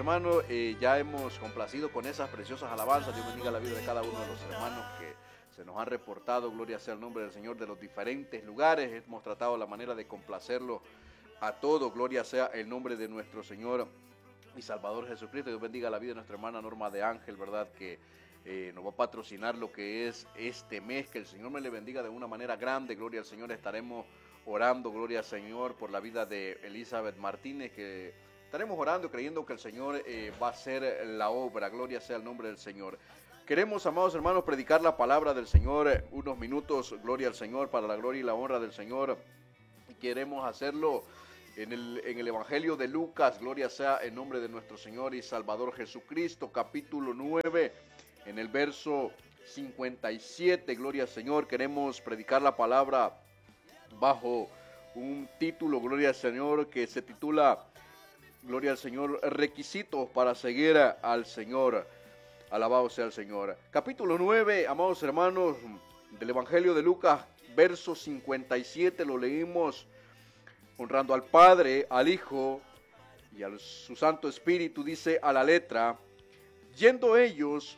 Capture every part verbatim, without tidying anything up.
hermanos, eh, ya hemos complacido con esas preciosas alabanzas. Dios bendiga la vida de cada uno de los hermanos que se nos han reportado, gloria sea el nombre del Señor, de los diferentes lugares. Hemos tratado la manera de complacerlo a todos, gloria sea el nombre de nuestro Señor y Salvador Jesucristo. Dios bendiga la vida de nuestra hermana Norma de Ángel, ¿verdad? Que eh, nos va a patrocinar lo que es este mes. Que el Señor me le bendiga de una manera grande, gloria al Señor. Estaremos orando, gloria al Señor, por la vida de Elizabeth Martínez, que estaremos orando, creyendo que el Señor eh, va a hacer la obra, gloria sea el nombre del Señor. Queremos, amados hermanos, predicar la palabra del Señor eh, unos minutos, gloria al Señor, para la gloria y la honra del Señor. Y queremos hacerlo en el, en el Evangelio de Lucas, gloria sea el nombre de nuestro Señor y Salvador Jesucristo, capítulo nueve, en el verso cincuenta y siete, gloria al Señor. Queremos predicar la palabra bajo un título, gloria al Señor, que se titula, gloria al Señor, requisitos para seguir al Señor. Alabado sea el Señor. Capítulo nueve, amados hermanos, del Evangelio de Lucas, verso cincuenta y siete, lo leímos honrando al Padre, al Hijo y a su Santo Espíritu. Dice a la letra: yendo ellos,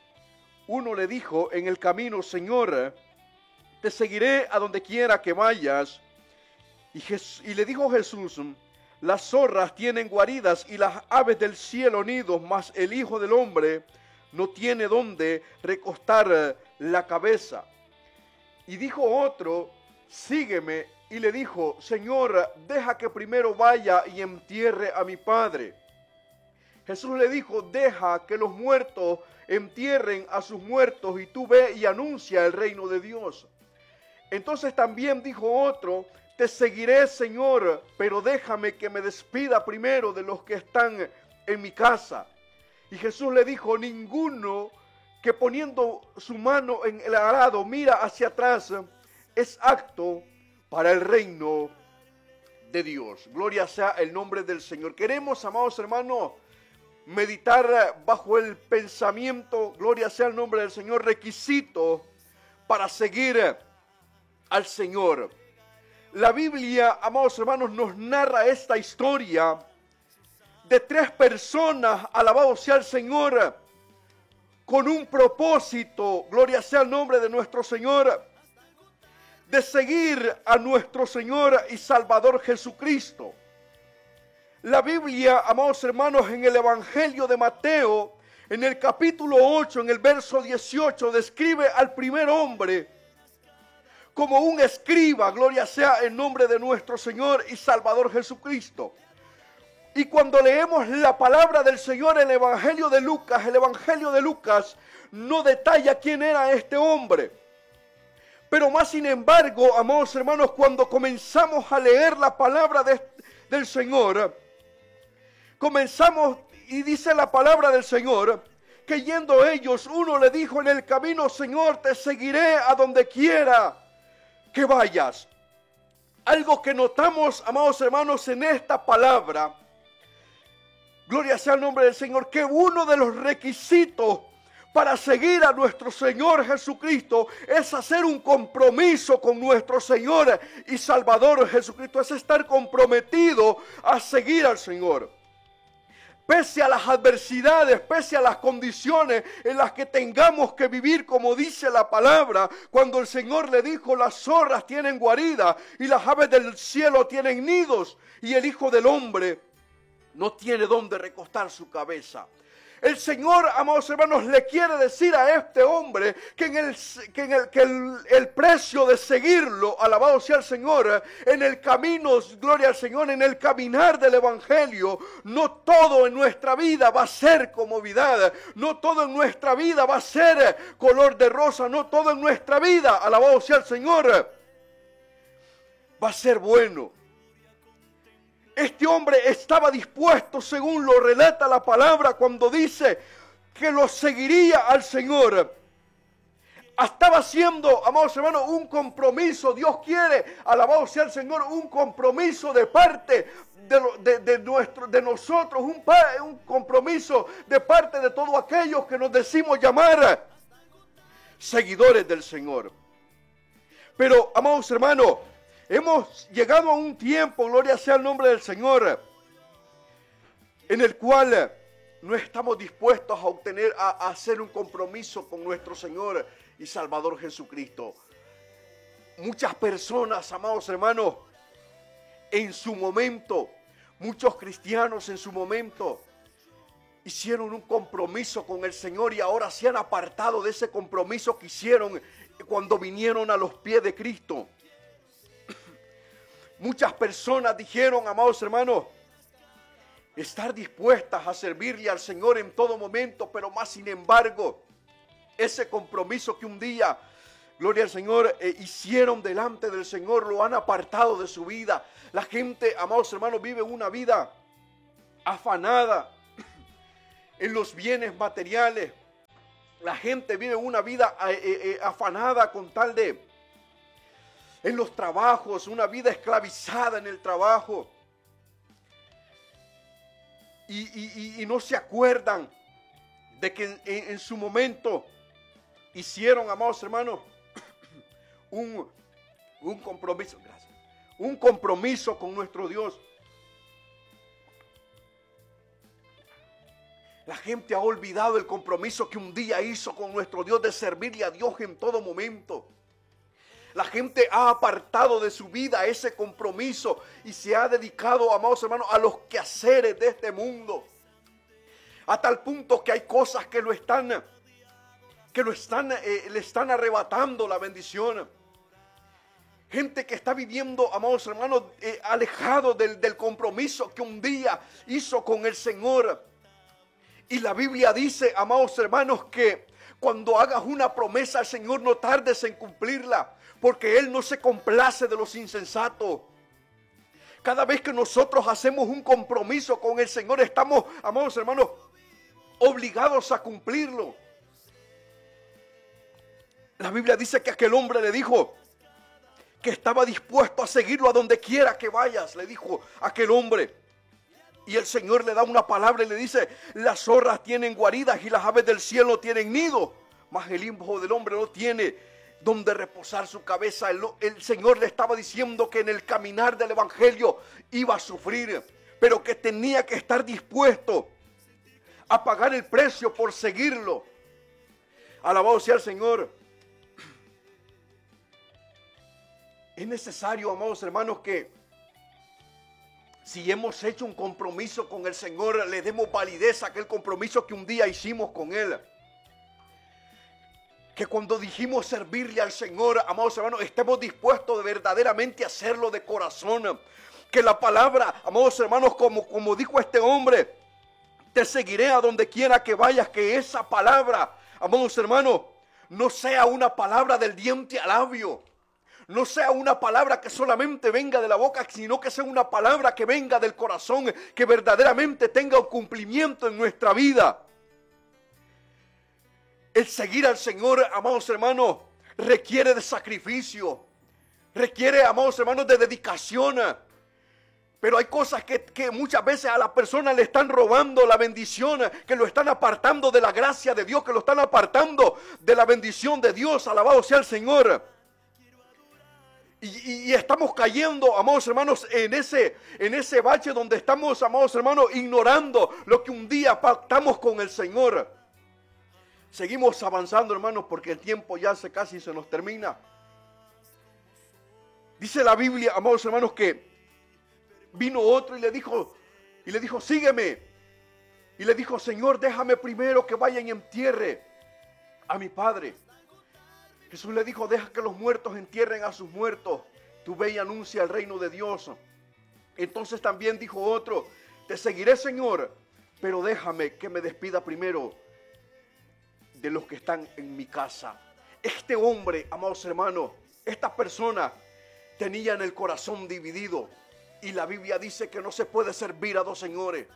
uno le dijo en el camino: Señor, te seguiré a donde quiera que vayas. Y, Jes- y le dijo Jesús: las zorras tienen guaridas y las aves del cielo nidos, mas el Hijo del Hombre no tiene dónde recostar la cabeza. Y dijo otro: sígueme. Y le dijo: Señor, deja que primero vaya y entierre a mi padre. Jesús le dijo: deja que los muertos entierren a sus muertos, y tú ve y anuncia el reino de Dios. Entonces también dijo otro: te seguiré, Señor, pero déjame que me despida primero de los que están en mi casa. Y Jesús le dijo: ninguno que poniendo su mano en el arado mira hacia atrás es apto para el reino de Dios. Gloria sea el nombre del Señor. Queremos, amados hermanos, meditar bajo el pensamiento, gloria sea el nombre del Señor, requisito para seguir al Señor. La Biblia, amados hermanos, nos narra esta historia de tres personas, alabado sea el Señor, con un propósito, gloria sea el nombre de nuestro Señor, de seguir a nuestro Señor y Salvador Jesucristo. La Biblia, amados hermanos, en el Evangelio de Mateo, en el capítulo ocho, en el verso dieciocho, describe al primer hombre como un escriba, gloria sea el nombre de nuestro Señor y Salvador Jesucristo. Y cuando leemos la palabra del Señor en el Evangelio de Lucas, el Evangelio de Lucas no detalla quién era este hombre. Pero más sin embargo, amados hermanos, cuando comenzamos a leer la palabra de, del Señor, comenzamos y dice la palabra del Señor, que yendo ellos, uno le dijo en el camino: Señor, te seguiré a donde quiera que vayas. Algo que notamos, amados hermanos, en esta palabra, gloria sea el nombre del Señor, que uno de los requisitos para seguir a nuestro Señor Jesucristo es hacer un compromiso con nuestro Señor y Salvador Jesucristo, es estar comprometido a seguir al Señor. Pese a las adversidades, pese a las condiciones en las que tengamos que vivir, como dice la palabra, cuando el Señor le dijo: las zorras tienen guarida y las aves del cielo tienen nidos, y el Hijo del Hombre no tiene dónde recostar su cabeza. El Señor, amados hermanos, le quiere decir a este hombre que, en el, que, en el, que el, el precio de seguirlo, alabado sea el Señor, en el camino, gloria al Señor, en el caminar del Evangelio, no todo en nuestra vida va a ser comodidad, no todo en nuestra vida va a ser color de rosa, no todo en nuestra vida, alabado sea el Señor, va a ser bueno. Este hombre estaba dispuesto, según lo relata la palabra, cuando dice que lo seguiría al Señor. Estaba haciendo, amados hermanos, un compromiso. Dios quiere, alabado sea el Señor, un compromiso de parte de, de, de, nuestro, de nosotros, un, un compromiso de parte de todos aquellos que nos decimos llamar seguidores del Señor. Pero, amados hermanos, hemos llegado a un tiempo, gloria sea el nombre del Señor, en el cual no estamos dispuestos a obtener, a, a hacer un compromiso con nuestro Señor y Salvador Jesucristo. Muchas personas, amados hermanos, en su momento, muchos cristianos en su momento, hicieron un compromiso con el Señor y ahora se han apartado de ese compromiso que hicieron cuando vinieron a los pies de Cristo. Muchas personas dijeron, amados hermanos, estar dispuestas a servirle al Señor en todo momento, pero más sin embargo, ese compromiso que un día, gloria al Señor, eh, hicieron delante del Señor, lo han apartado de su vida. La gente, amados hermanos, vive una vida afanada en los bienes materiales. La gente vive una vida eh, eh, afanada con tal de, en los trabajos, una vida esclavizada en el trabajo. Y, y, y no se acuerdan de que en, en su momento hicieron, amados hermanos, un, un compromiso, gracias, un compromiso con nuestro Dios. La gente ha olvidado el compromiso que un día hizo con nuestro Dios de servirle a Dios en todo momento. La gente ha apartado de su vida ese compromiso y se ha dedicado, amados hermanos, a los quehaceres de este mundo. A tal punto que hay cosas que lo están, que lo están, eh, le están arrebatando la bendición. Gente que está viviendo, amados hermanos, eh, alejado del, del compromiso que un día hizo con el Señor. Y la Biblia dice, amados hermanos, que cuando hagas una promesa al Señor no tardes en cumplirla, porque Él no se complace de los insensatos. Cada vez que nosotros hacemos un compromiso con el Señor, estamos, amados hermanos, obligados a cumplirlo. La Biblia dice que aquel hombre le dijo que estaba dispuesto a seguirlo a donde quiera que vayas, le dijo aquel hombre. Y el Señor le da una palabra y le dice, las zorras tienen guaridas y las aves del cielo tienen nido, mas el Hijo del Hombre no tiene donde reposar su cabeza. El, el Señor le estaba diciendo que en el caminar del Evangelio iba a sufrir, pero que tenía que estar dispuesto a pagar el precio por seguirlo. Alabado sea el Señor. Es necesario, amados hermanos, que si hemos hecho un compromiso con el Señor, le demos validez a aquel compromiso que un día hicimos con Él. Que cuando dijimos servirle al Señor, amados hermanos, estemos dispuestos de verdaderamente a hacerlo de corazón. Que la palabra, amados hermanos, como, como dijo este hombre, te seguiré a donde quiera que vayas, que esa palabra, amados hermanos, no sea una palabra del diente al labio. No sea una palabra que solamente venga de la boca, sino que sea una palabra que venga del corazón, que verdaderamente tenga un cumplimiento en nuestra vida. El seguir al Señor, amados hermanos, requiere de sacrificio, requiere, amados hermanos, de dedicación. Pero hay cosas que, que muchas veces a la persona le están robando la bendición, que lo están apartando de la gracia de Dios, que lo están apartando de la bendición de Dios. Alabado sea el Señor. Y, y, y estamos cayendo, amados hermanos, en ese, en ese bache donde estamos, amados hermanos, ignorando lo que un día pactamos con el Señor. Seguimos avanzando, hermanos, porque el tiempo ya se casi se nos termina. Dice la Biblia, amados hermanos, que vino otro y le dijo, y le dijo, sígueme. Y le dijo, Señor, déjame primero que vaya y entierre a mi padre. Jesús le dijo, deja que los muertos entierren a sus muertos. Tú ve y anuncia el reino de Dios. Entonces también dijo otro, te seguiré, Señor, pero déjame que me despida primero de los que están en mi casa. Este hombre, amados hermanos, esta persona tenía en el corazón dividido. Y la Biblia dice que no se puede servir a dos señores.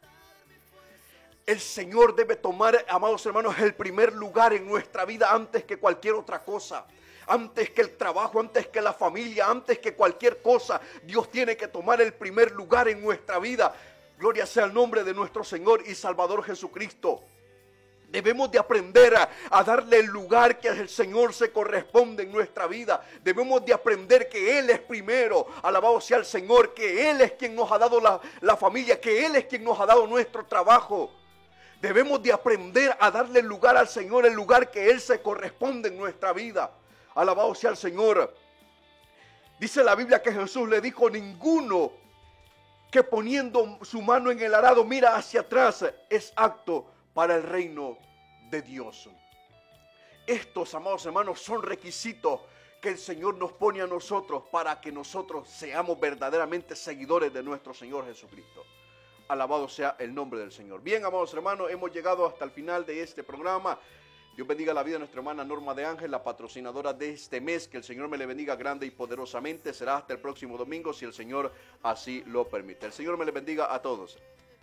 El Señor debe tomar, amados hermanos, el primer lugar en nuestra vida antes que cualquier otra cosa. Antes que el trabajo, antes que la familia, antes que cualquier cosa. Dios tiene que tomar el primer lugar en nuestra vida. Gloria sea el nombre de nuestro Señor y Salvador Jesucristo. Debemos de aprender a, a darle el lugar que el Señor se corresponde en nuestra vida. Debemos de aprender que Él es primero. Alabado sea el Señor, que Él es quien nos ha dado la, la familia, que Él es quien nos ha dado nuestro trabajo. Debemos de aprender a darle lugar al Señor, el lugar que Él se corresponde en nuestra vida. Alabado sea el Señor. Dice la Biblia que Jesús le dijo: ninguno que poniendo su mano en el arado mira hacia atrás es apto para el reino de Dios. Estos, amados hermanos, son requisitos que el Señor nos pone a nosotros para que nosotros seamos verdaderamente seguidores de nuestro Señor Jesucristo. Alabado sea el nombre del Señor. Bien, amados hermanos, hemos llegado hasta el final de este programa. Dios bendiga la vida de nuestra hermana Norma de Ángel, la patrocinadora de este mes. Que el Señor me le bendiga grande y poderosamente. Será hasta el próximo domingo, si el Señor así lo permite. El Señor me le bendiga a todos.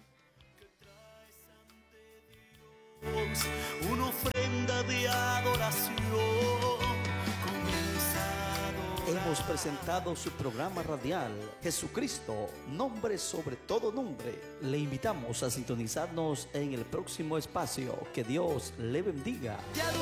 Una ofrenda de adoración. Hemos presentado su programa radial Jesucristo, nombre sobre todo nombre. Le invitamos a sintonizarnos en el próximo espacio. Que Dios le bendiga.